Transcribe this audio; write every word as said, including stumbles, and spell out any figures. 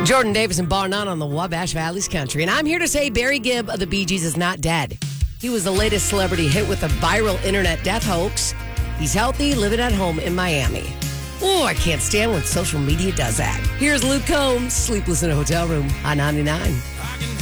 Jordan Davis and Bar None on the Wabash Valley's Country. And I'm here to say Barry Gibb of the Bee Gees is not dead. He was the latest celebrity hit with a viral internet death hoax. He's healthy, living at home in Miami. Oh, I can't stand when social media does that. Here's Luke Combs, Sleepless in a Hotel Room on ninety-nine.